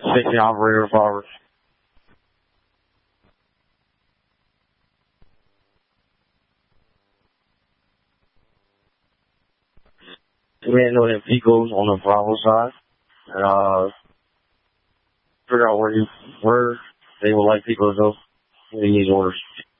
Station operator, Robert. We didn't know that Pico's on the Bravo side. And, figure out where they would like Pico to go. We need orders.